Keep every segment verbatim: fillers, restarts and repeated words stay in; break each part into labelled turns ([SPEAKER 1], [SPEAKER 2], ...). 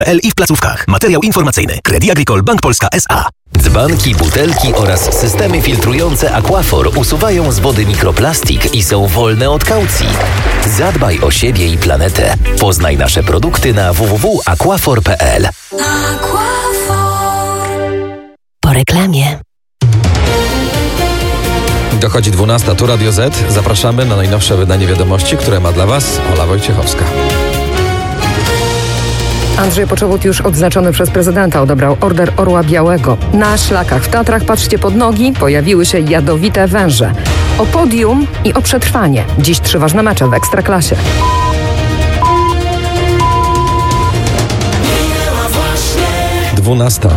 [SPEAKER 1] L i w placówkach. Materiał informacyjny. Crédit Agricole Bank Polska S A.
[SPEAKER 2] Dzbanki, butelki oraz systemy filtrujące Aquafor usuwają z wody mikroplastik i są wolne od kaucji. Zadbaj o siebie i planetę. Poznaj nasze produkty na w w w kropka aquafor kropka p l.
[SPEAKER 3] Po reklamie.
[SPEAKER 4] Dochodzi dwunasta, tu Radio Z. Zapraszamy na najnowsze wydanie wiadomości, które ma dla Was Ola Wojciechowska.
[SPEAKER 5] Andrzej Poczobut, już odznaczony przez prezydenta, odebrał Order Orła Białego. Na szlakach w Tatrach, patrzcie pod nogi, pojawiły się jadowite węże. O podium i o przetrwanie. Dziś trzy ważne mecze w Ekstraklasie.
[SPEAKER 4] dwunasta.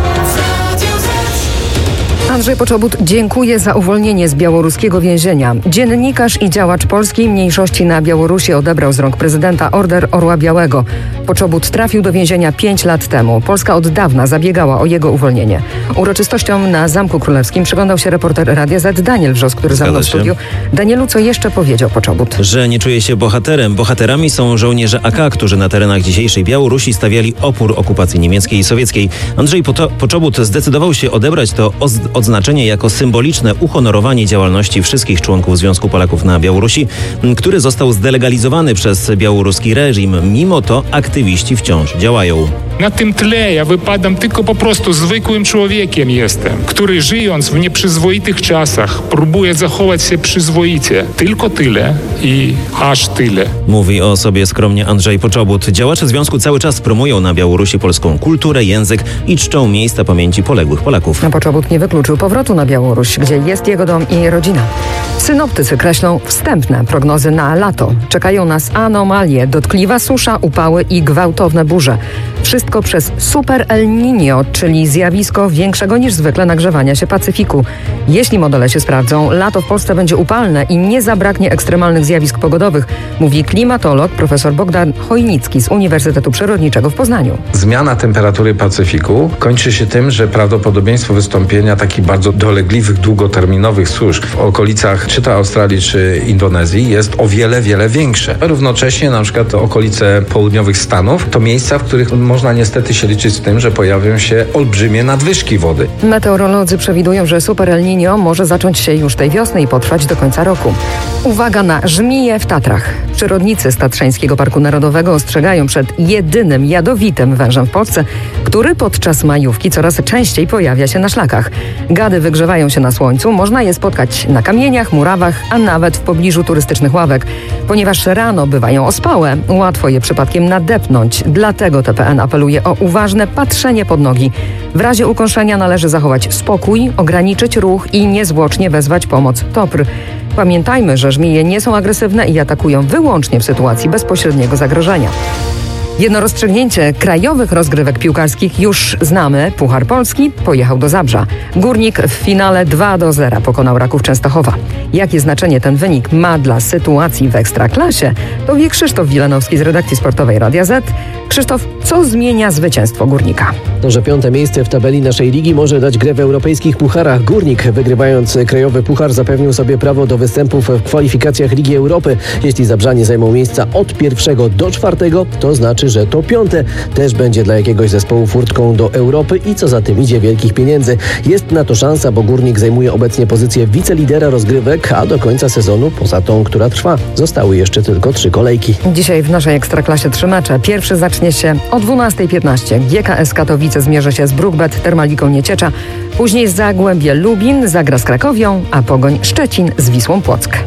[SPEAKER 5] Andrzej Poczobut dziękuje za uwolnienie z białoruskiego więzienia. Dziennikarz i działacz polskiej mniejszości na Białorusi odebrał z rąk prezydenta Order Orła Białego. Poczobut trafił do więzienia pięć lat temu. Polska od dawna zabiegała o jego uwolnienie. Uroczystościom na Zamku Królewskim przyglądał się reporter Radia Z Daniel Wrzos, który za mną w studiu. Danielu, co jeszcze powiedział Poczobut?
[SPEAKER 6] Że nie czuje się bohaterem. Bohaterami są żołnierze A K, którzy na terenach dzisiejszej Białorusi stawiali opór okupacji niemieckiej i sowieckiej. Andrzej Poczobut zdecydował się odebrać to odznaczenie jako symboliczne uhonorowanie działalności wszystkich członków Związku Polaków na Białorusi, który został zdelegalizowany przez białoruski reżim. Mimo to aktywiści wciąż działają.
[SPEAKER 7] Na tym tle ja wypadam tylko po prostu zwykłym człowiekiem jestem, który żyjąc w nieprzyzwoitych czasach próbuje zachować się przyzwoicie. Tylko tyle i aż tyle.
[SPEAKER 6] Mówi o sobie skromnie Andrzej Poczobut. Działacze Związku cały czas promują na Białorusi polską kulturę, język i czczą miejsca pamięci poległych Polaków.
[SPEAKER 5] A Poczobut nie wykluczył powrotu na Białoruś, gdzie jest jego dom i rodzina. Synoptycy kreślą wstępne prognozy na lato. Czekają nas anomalie, dotkliwa susza, upały i gwałtowne burze. Wszystko przez Super El Niño, czyli zjawisko większego niż zwykle nagrzewania się Pacyfiku. Jeśli modele się sprawdzą, lato w Polsce będzie upalne i nie zabraknie ekstremalnych zjawisk pogodowych, mówi klimatolog profesor Bogdan Chojnicki z Uniwersytetu Przyrodniczego w Poznaniu.
[SPEAKER 8] Zmiana temperatury Pacyfiku kończy się tym, że prawdopodobieństwo wystąpienia takich bardzo dolegliwych, długoterminowych susz w okolicach czy to Australii, czy Indonezji jest o wiele, wiele większe. Równocześnie na przykład okolice południowych Stanów to miejsca, w których można niestety się liczyć z tym, że pojawią się olbrzymie nadwyżki wody.
[SPEAKER 5] Meteorolodzy przewidują, że Super El Niño może zacząć się już tej wiosny i potrwać do końca roku. Uwaga na żmije w Tatrach. Przyrodnicy z Tatrzańskiego Parku Narodowego ostrzegają przed jedynym jadowitym wężem w Polsce, który podczas majówki coraz częściej pojawia się na szlakach. Gady wygrzewają się na słońcu, można je spotkać na kamieniach, murawach, a nawet w pobliżu turystycznych ławek. Ponieważ rano bywają ospałe, łatwo je przypadkiem nadepnąć. Dlatego T P N apeluje o uważne patrzenie pod nogi. W razie ukąszenia należy zachować spokój, ograniczyć ruch i niezwłocznie wezwać pomoc T O P R. Pamiętajmy, że żmije nie są agresywne i atakują wyłącznie w sytuacji bezpośredniego zagrożenia. Jedno rozstrzygnięcie krajowych rozgrywek piłkarskich już znamy. Puchar Polski pojechał do Zabrza. Górnik w finale dwa do zera pokonał Raków Częstochowa. Jakie znaczenie ten wynik ma dla sytuacji w Ekstraklasie, to wie Krzysztof Wilanowski z redakcji sportowej Radia Z. Krzysztof, co zmienia zwycięstwo Górnika?
[SPEAKER 9] To, że piąte miejsce w tabeli naszej ligi może dać grę w europejskich pucharach. Górnik, wygrywając krajowy puchar, zapewnił sobie prawo do występów w kwalifikacjach Ligi Europy. Jeśli Zabrzanie zajmą miejsca od pierwszego do czwartego, to znaczy, że to piąte też będzie dla jakiegoś zespołu furtką do Europy i co za tym idzie wielkich pieniędzy. Jest na to szansa, bo Górnik zajmuje obecnie pozycję wicelidera rozgrywek, a do końca sezonu, poza tą, która trwa, zostały jeszcze tylko trzy kolejki.
[SPEAKER 5] Dzisiaj w naszej Ekstraklasie trzy mecze. Pierwszy zacznie się o dwunasta piętnaście. G K S Katowice zmierzy się z Brukbet Termaliką Nieciecza. Później Zagłębie Lubin zagra z Krakowią, a Pogoń Szczecin z Wisłą Płock.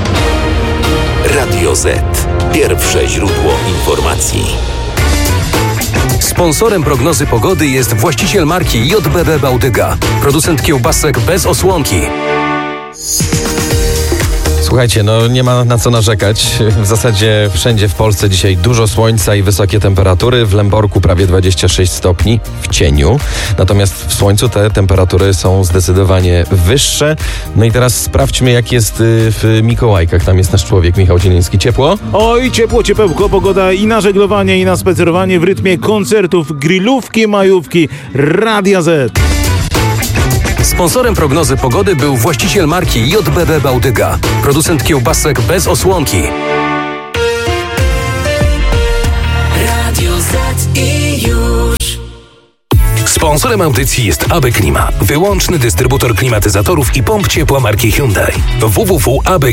[SPEAKER 2] Radio Z. Pierwsze źródło informacji. Sponsorem prognozy pogody jest właściciel marki J B B Bałtyka, producent kiełbasek bez osłonki.
[SPEAKER 4] Słuchajcie, no nie ma na co narzekać. W zasadzie wszędzie w Polsce dzisiaj dużo słońca i wysokie temperatury. W Lęborku prawie dwadzieścia sześć stopni w cieniu. Natomiast w słońcu te temperatury są zdecydowanie wyższe. No i teraz sprawdźmy, jak jest w Mikołajkach. Tam jest nasz człowiek, Michał Cieliński. Ciepło?
[SPEAKER 10] Oj, ciepło, ciepełko, pogoda i na żeglowanie, i na spacerowanie w rytmie koncertów, grillówki, majówki. Radia Z.
[SPEAKER 2] Sponsorem prognozy pogody był właściciel marki J B B Bałtyka, producent kiełbasek bez osłonki.
[SPEAKER 3] Radio Z i już
[SPEAKER 11] Sponsorem audycji jest A B Klima, wyłączny dystrybutor klimatyzatorów i pomp ciepła marki Hyundai. w w w kropka a b